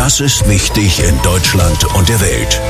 Was ist wichtig in Deutschland und der Welt?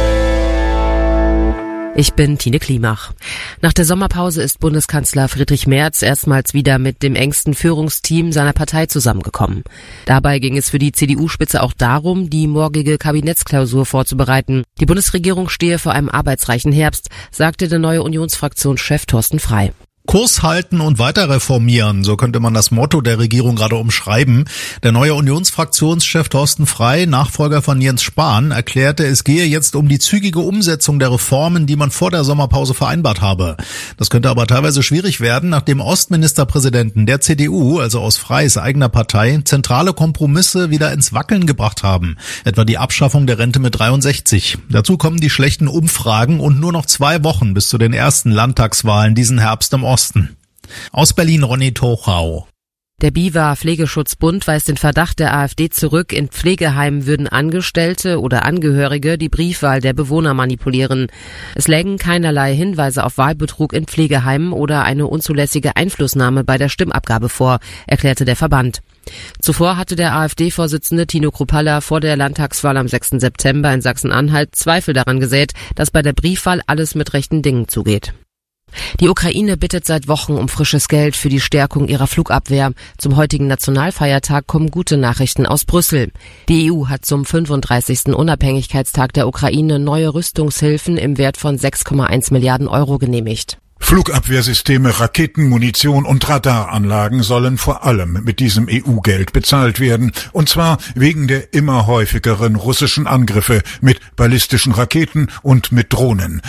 Ich bin Tine Klimach. Nach der Sommerpause ist Bundeskanzler Friedrich Merz erstmals wieder mit dem engsten Führungsteam seiner Partei zusammengekommen. Dabei ging es für die CDU-Spitze auch darum, die morgige Kabinettsklausur vorzubereiten. Die Bundesregierung stehe vor einem arbeitsreichen Herbst, sagte der neue Unionsfraktionschef Thorsten Frey. Kurs halten und weiter reformieren, so könnte man das Motto der Regierung gerade umschreiben. Der neue Unionsfraktionschef Thorsten Frey, Nachfolger von Jens Spahn, erklärte, es gehe jetzt um die zügige Umsetzung der Reformen, die man vor der Sommerpause vereinbart habe. Das könnte aber teilweise schwierig werden, nachdem Ostministerpräsidenten der CDU, also aus Freys eigener Partei, zentrale Kompromisse wieder ins Wackeln gebracht haben. Etwa die Abschaffung der Rente mit 63. Dazu kommen die schlechten Umfragen und nur noch 2 Wochen bis zu den ersten Landtagswahlen diesen Herbst im Osten. Aus Berlin Ronny Tochau. Der BIWA Pflegeschutzbund weist den Verdacht der AfD zurück, in Pflegeheimen würden Angestellte oder Angehörige die Briefwahl der Bewohner manipulieren. Es lägen keinerlei Hinweise auf Wahlbetrug in Pflegeheimen oder eine unzulässige Einflussnahme bei der Stimmabgabe vor, erklärte der Verband. Zuvor hatte der AfD-Vorsitzende Tino Kruppalla vor der Landtagswahl am 6. September in Sachsen-Anhalt Zweifel daran gesät, dass bei der Briefwahl alles mit rechten Dingen zugeht. Die Ukraine bittet seit Wochen um frisches Geld für die Stärkung ihrer Flugabwehr. Zum heutigen Nationalfeiertag kommen gute Nachrichten aus Brüssel. Die EU hat zum 35. Unabhängigkeitstag der Ukraine neue Rüstungshilfen im Wert von 6,1 Milliarden Euro genehmigt. Flugabwehrsysteme, Raketen, Munition und Radaranlagen sollen vor allem mit diesem EU-Geld bezahlt werden. Und zwar wegen der immer häufigeren russischen Angriffe mit ballistischen Raketen und mit Drohnen.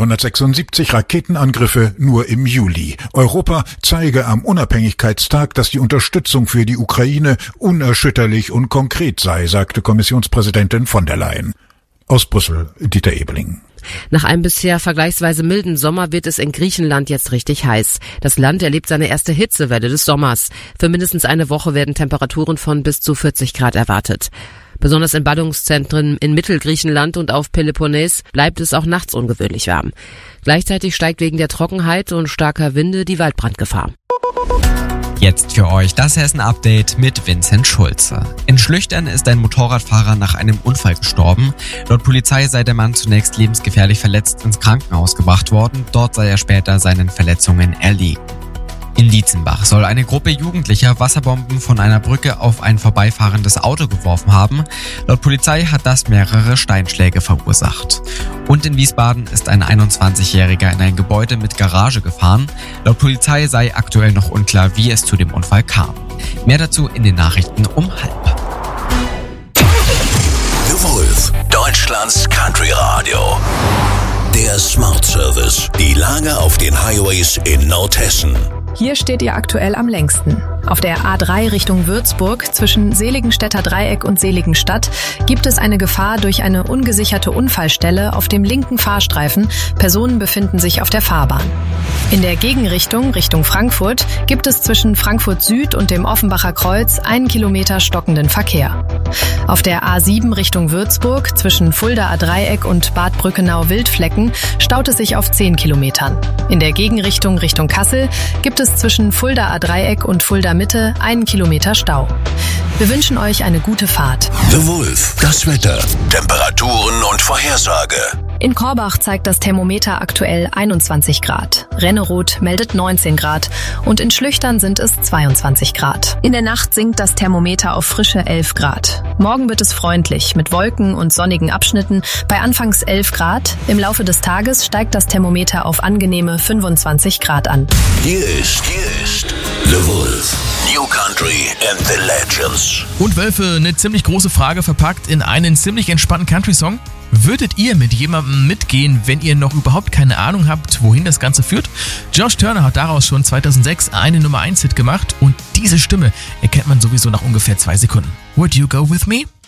376 Raketenangriffe nur im Juli. Europa zeige am Unabhängigkeitstag, dass die Unterstützung für die Ukraine unerschütterlich und konkret sei, sagte Kommissionspräsidentin von der Leyen. Aus Brüssel, Dieter Ebeling. Nach einem bisher vergleichsweise milden Sommer wird es in Griechenland jetzt richtig heiß. Das Land erlebt seine erste Hitzewelle des Sommers. Für mindestens eine Woche werden Temperaturen von bis zu 40 Grad erwartet. Besonders in Ballungszentren in Mittelgriechenland und auf Peloponnes bleibt es auch nachts ungewöhnlich warm. Gleichzeitig steigt wegen der Trockenheit und starker Winde die Waldbrandgefahr. Jetzt für euch das Hessen-Update mit Vincent Schulze. In Schlüchtern ist ein Motorradfahrer nach einem Unfall gestorben. Laut Polizei sei der Mann zunächst lebensgefährlich verletzt ins Krankenhaus gebracht worden. Dort sei er später seinen Verletzungen erlegen. In Dietzenbach soll eine Gruppe Jugendlicher Wasserbomben von einer Brücke auf ein vorbeifahrendes Auto geworfen haben. Laut Polizei hat das mehrere Steinschläge verursacht. Und in Wiesbaden ist ein 21-Jähriger in ein Gebäude mit Garage gefahren. Laut Polizei sei aktuell noch unklar, wie es zu dem Unfall kam. Mehr dazu in den Nachrichten um 12:30. The Wolf, Deutschlands Country Radio. Der Smart Service. Die Lage auf den Highways in Nordhessen. Hier steht ihr aktuell am längsten. Auf der A3 Richtung Würzburg zwischen Seligenstädter Dreieck und Seligenstadt gibt es eine Gefahr durch eine ungesicherte Unfallstelle auf dem linken Fahrstreifen. Personen befinden sich auf der Fahrbahn. In der Gegenrichtung Richtung Frankfurt gibt es zwischen Frankfurt Süd und dem Offenbacher Kreuz 1 Kilometer stockenden Verkehr. Auf der A7 Richtung Würzburg zwischen Fuldaer Dreieck und Bad Brückenau-Wildflecken staut es sich auf 10 Kilometern. In der Gegenrichtung Richtung Kassel gibt es zwischen Fuldaer Dreieck und Fulda Mitte 1 Kilometer Stau. Wir wünschen euch eine gute Fahrt. The Wolf, das Wetter, Temperaturen und Vorhersage. In Korbach zeigt das Thermometer aktuell 21 Grad. Renneroth meldet 19 Grad und in Schlüchtern sind es 22 Grad. In der Nacht sinkt das Thermometer auf frische 11 Grad. Morgen wird es freundlich mit Wolken und sonnigen Abschnitten bei anfangs 11 Grad. Im Laufe des Tages steigt das Thermometer auf angenehme 25 Grad an. Hier ist The Wolf. New Country and the Legends. Und Wölfe, eine ziemlich große Frage verpackt in einen ziemlich entspannten Country-Song. Würdet ihr mit jemandem mitgehen, wenn ihr noch überhaupt keine Ahnung habt, wohin das Ganze führt? Josh Turner hat daraus schon 2006 einen Nummer-1-Hit gemacht und diese Stimme erkennt man sowieso nach ungefähr 2 Sekunden. Would you go with me?